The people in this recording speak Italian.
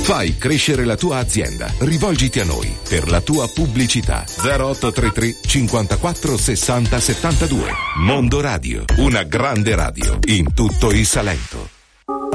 Fai crescere la tua azienda. Rivolgiti a noi per la tua pubblicità. 0833 54 60 72. Mondo Radio, una grande radio in tutto il Salento.